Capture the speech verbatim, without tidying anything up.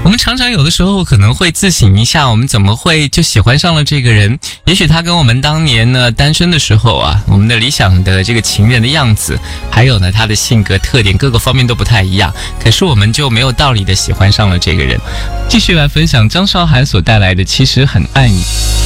我们常常有的时候可能会自省一下，我们怎么会就喜欢上了这个人？也许他跟我们当年呢单身的时候啊，我们的理想的这个情人的样子，还有呢他的性格特点各个方面都不太一样，可是我们就没有道理的喜欢上了这个人。继续来分享张韶涵所带来的《其实很爱你》。